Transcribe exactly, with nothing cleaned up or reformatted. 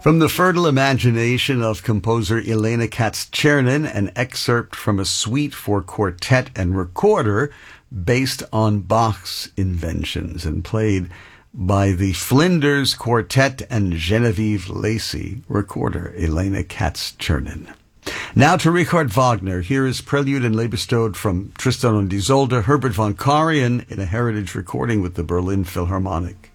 From the fertile imagination of composer Elena Katz-Chernin, an excerpt from a suite for quartet and recorder based on Bach's inventions and played by the Flinders Quartet and Genevieve Lacey, recorder Elena Katz-Chernin. Now to Richard Wagner. Here is Prelude and Liebestod from Tristan und Isolde, Herbert von Karajan in a heritage recording with the Berlin Philharmonic.